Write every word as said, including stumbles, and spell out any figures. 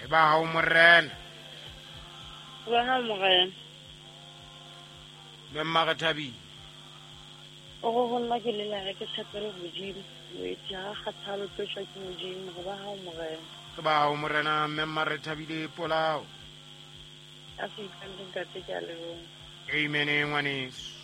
e ba hao morena Ba ha morena. Memma re thabile O go go nna ke lela ke tshepere Modimo. O etsa ga kgathalo petswa ke Modimo go ba ha morena. ke ba hao morena memma re thabile polao A se ikantse ka tse ke a le bona. amen ngwaneso